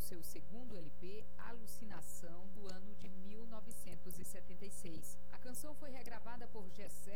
seu segundo LP, Alucinação, do ano de 1976. A canção foi regravada por Gessé